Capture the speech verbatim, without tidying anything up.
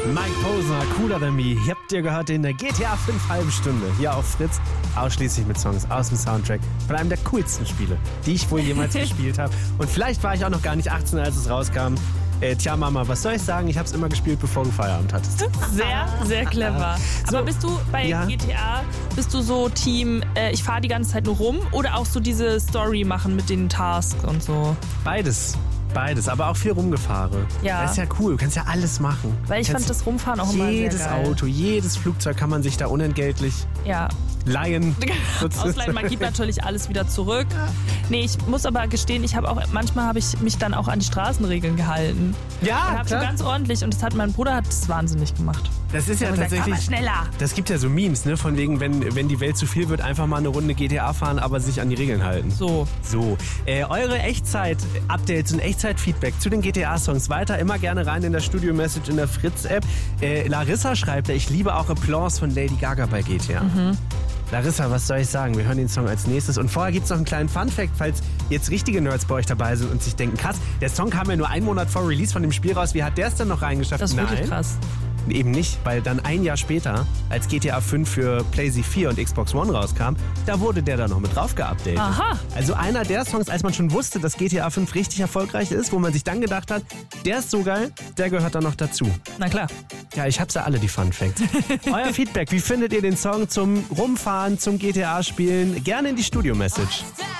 Mike Posner, Cooler Than Me. Ihr habt ihr gehört in der G T A fünf halbe Stunde hier auf Fritz. Ausschließlich mit Songs aus dem Soundtrack von einem der coolsten Spiele, die ich wohl jemals gespielt habe. Und vielleicht war ich auch noch gar nicht achtzehn, als es rauskam. Äh, tja, Mama, was soll ich sagen? Ich habe es immer gespielt, bevor du Feierabend hattest. Sehr, sehr clever. So, Aber bist du bei ja. G T A, bist du so Team, äh, ich fahre die ganze Zeit nur rum oder auch so diese Story machen mit den Tasks und so? Beides. Beides, aber auch viel Rumgefahre. Ja. Das ist ja cool, du kannst ja alles machen. Weil ich kannst fand das Rumfahren auch immer sehr jedes geil. Auto, jedes Flugzeug kann man sich da unentgeltlich Ja. leihen. Ausleihen, man gibt natürlich alles wieder zurück. Nee, ich muss aber gestehen, ich habe auch, manchmal habe ich mich dann auch an die Straßenregeln gehalten. Ja, Und hab so klar. ganz ordentlich und das hat mein Bruder hat das wahnsinnig gemacht. Das ist ja Und gesagt, tatsächlich. fahr mal schneller. Das gibt ja so Memes, ne? Von wegen, wenn, wenn die Welt zu viel wird, einfach mal eine Runde G T A fahren, aber sich an die Regeln halten. So. So, äh, eure Echtzeit-Updates und Echtzeit-Feedback zu den G T A-Songs weiter immer gerne rein in der Studio-Message in der Fritz-App. Äh, Larissa schreibt, ich liebe auch Applause von Lady Gaga bei G T A. Mhm. Larissa, was soll ich sagen? Wir hören den Song als nächstes. Und vorher gibt es noch einen kleinen Fun-Fact, falls jetzt richtige Nerds bei euch dabei sind und sich denken, krass, der Song kam ja nur einen Monat vor Release von dem Spiel raus. Wie hat der es denn noch reingeschafft? Das ist wirklich Nein. krass. Eben nicht, weil dann ein Jahr später, als G T A fünf für PlayStation vier und Xbox One rauskam, da wurde der da noch mit drauf geupdatet. Aha. Also einer der Songs, als man schon wusste, dass G T A fünf richtig erfolgreich ist, wo man sich dann gedacht hat, der ist so geil, der gehört da noch dazu. Na klar. Ja, ich hab's ja alle, die Fun Facts. Euer Feedback, wie findet ihr den Song zum Rumfahren, zum G T A-Spielen? Gerne in die Studio-Message.